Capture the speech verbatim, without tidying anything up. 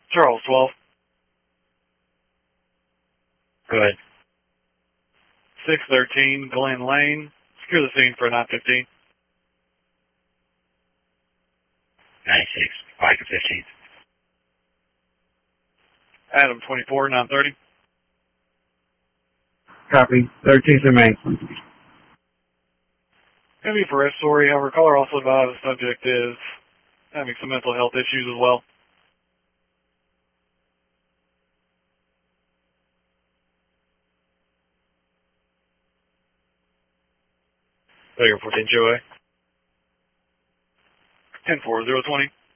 Charles twelve. Go ahead. six thirteen Glen Lane. Secure the scene for nine fifteen. ninety-six, Viking fifteen. Adam twenty-four, nine thirty. Copy. thirteenth and Main. Gonna be for arrest story. However, caller also advised the subject is having some mental health issues as well. Failure fourteen Joey. ten four, zero twenty.